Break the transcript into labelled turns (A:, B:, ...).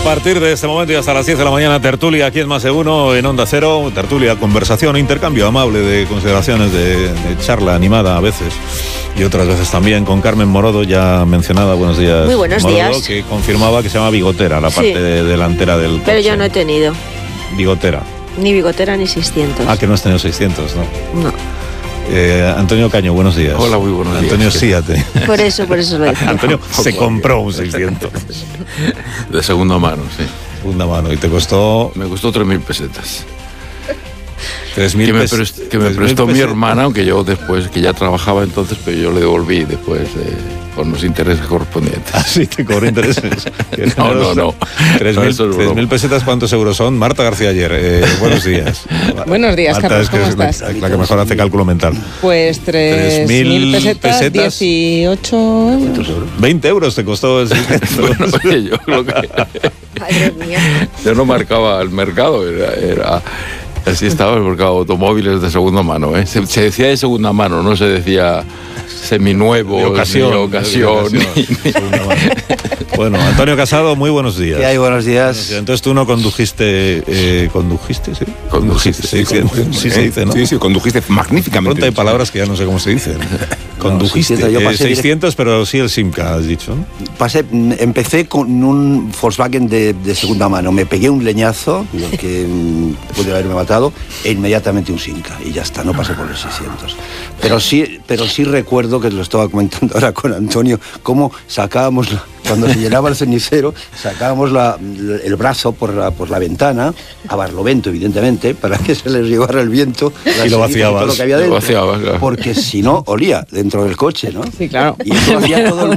A: partir de este momento y hasta las 10 de la mañana, tertulia aquí en Más de Uno, en Onda Cero, tertulia, conversación, intercambio amable de consideraciones, de charla animada a veces y otras veces también con Carmen Morodo, ya mencionada. Buenos días.
B: Muy buenos
A: Morodo,
B: días.
A: que confirmaba que se llama bigotera, la parte delantera del coche.
B: Pero yo no he tenido.
A: Bigotera.
B: Ni bigotera ni 600.
A: Ah, que no has tenido 600, ¿no?
B: No.
A: Antonio Caño, buenos días.
C: Hola, muy buenos días.
A: Antonio Síate.
B: Por eso lo decía.
A: Antonio se compró un 600.
C: De segunda mano, sí.
A: Segunda mano. ¿Y te costó?
C: Me costó 3.000 pesetas.
A: 3.000
C: que me prestó mi hermana, aunque yo después, que ya trabajaba entonces, pero yo le devolví después con los intereses correspondientes.
A: Ah, sí, te cobró intereses.
C: No.
A: 3.000 pesetas, ¿cuántos euros son? Marta García Ayer, buenos días.
D: Buenos días,
A: Marta,
D: Carlos, ¿cómo estás?
A: La que mejor hace cálculo mental.
D: Pues 3.000 pesetas, 18 euros.
A: 20 euros te costó el 600.
C: Bueno, oye, yo lo que...
B: Madre mía.
C: Yo no marcaba el mercado, era así estaba el mercado de automóviles de segunda mano, ¿eh? Se decía de segunda mano, no se decía seminuevo,
A: de ocasión. Bueno, Antonio Casado, muy buenos días.
E: ¿Qué hay? Buenos días.
A: Entonces tú no condujiste, ¿condujiste? Sí.
C: Condujiste,
A: sí, se dice, ¿no?
F: Sí, condujiste magníficamente.
A: Pronto hay palabras que ya no sé cómo se dicen. Condujiste.
E: No, 600, yo pasé
A: 600, pero sí el Simca, has dicho, ¿no?
E: Empecé con un Volkswagen de segunda mano. Me pegué un leñazo, que pude haberme matado, e inmediatamente un Simca. Y ya está, no pasé por los 600. Pero sí recuerdo, que lo estaba comentando ahora con Antonio, cómo sacábamos, cuando se llenaba el cenicero, sacábamos el brazo por la ventana, a barlovento, evidentemente, para que se les llevara el viento.
A: Y lo vaciabas.
E: Todo lo que había dentro,
C: claro.
E: porque si no, olía dentro del coche, ¿no?
D: Sí, claro.
E: Y eso hacía todo el